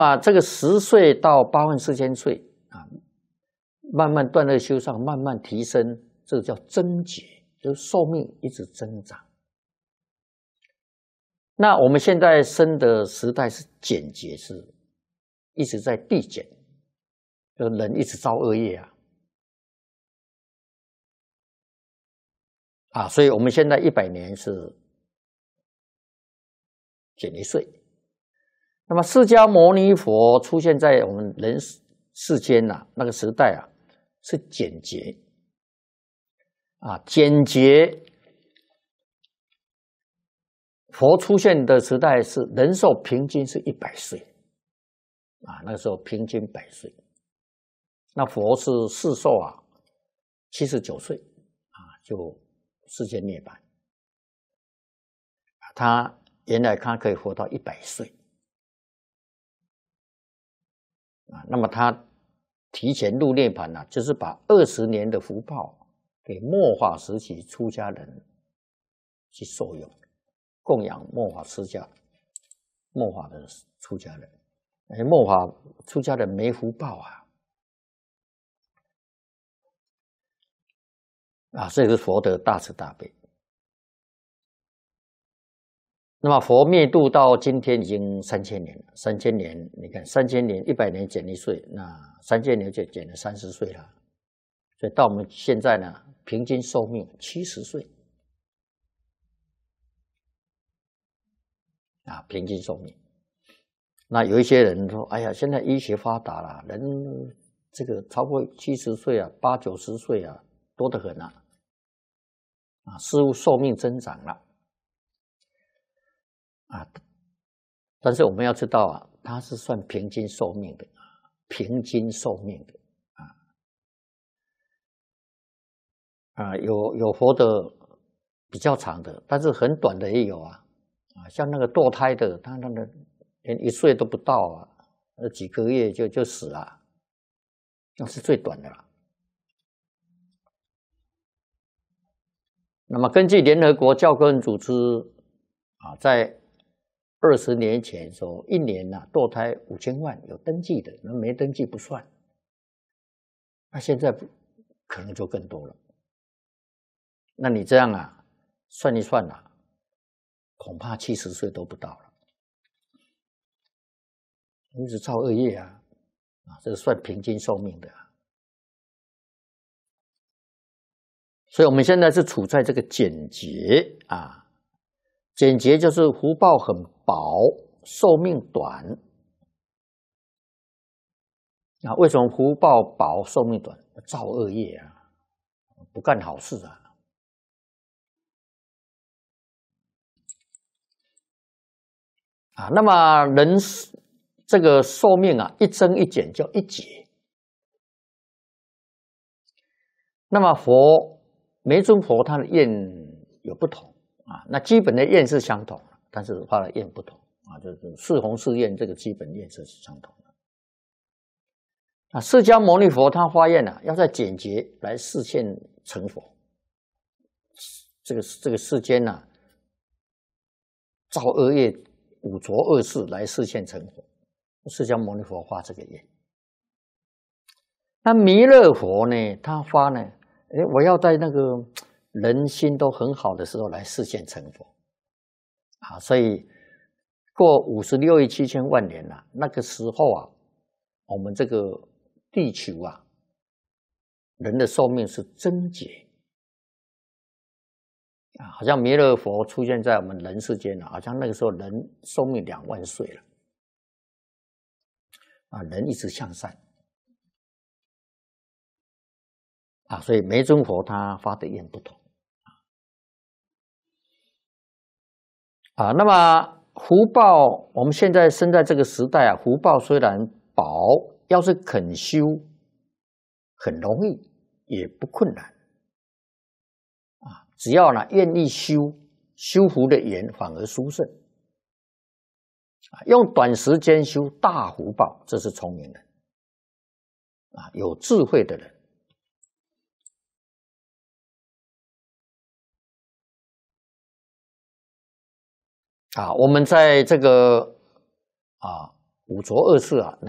这个10岁到84000岁啊，慢慢断恶修善，慢慢提升，这个叫增劫，就是寿命一直增长。那我们现在生的时代是减劫，是一直在递减，就人一直造恶业所以我们现在100年是减1岁。那么释迦牟尼佛出现在我们人世间那个时代是减劫减劫。佛出现的时代是人寿平均是100岁那个时候平均100岁。那佛是世寿79岁就世间涅槃。他原来他可以活到100岁那么他提前入涅槃就是把20年的福报给末法时期出家人去受用，供养末法出家人。末法出家人没福报这个是佛的大慈大悲。那么佛灭度到今天已经3000年了，3000年，你看3000年100年减1岁，那3000年就减了30岁了。所以到我们现在呢，平均寿命70岁平均寿命。那有一些人说，哎呀，现在医学发达了，人这个超过70岁80、90岁多得很似乎寿命增长了但是我们要知道它是算平均寿命的，平均寿命的有活得比较长的，但是很短的也有像那个堕胎的，他那个连1岁都不到几个月就死了，那是最短的了。那么根据联合国教科文组织在20年前说1年堕胎5000万有登记的，那没登记不算。那现在可能就更多了。那你这样算一算恐怕70岁都不到了。一直造恶业这算平均寿命的所以我们现在是处在这个减劫减劫就是福报很薄，寿命短为什么福报薄，寿命短？造恶业不干好事那么人这个寿命一增一减叫一劫。那么每尊佛他的愿有不同那基本的愿是相同的，但是他的愿不同就是四弘誓愿这个基本愿是相同的释迦牟尼佛他发愿要在减劫来示现成佛。这个世间造恶业五浊恶世来示现成佛，释迦牟尼佛发这个愿。那弥勒佛呢，他发呢我要在那个人心都很好的时候来示现成佛所以过56亿7千万年那个时候我们这个地球人的寿命是增劫好像弥勒佛出现在我们人世间好像那个时候人寿命2万岁了人一直向善所以每尊佛他发的愿不同那么福报我们现在生在这个时代福报虽然薄，要是肯修很容易也不困难只要愿意修福的缘反而殊胜用短时间修大福报，这是聪明人有智慧的人我们在这个五浊恶世啊，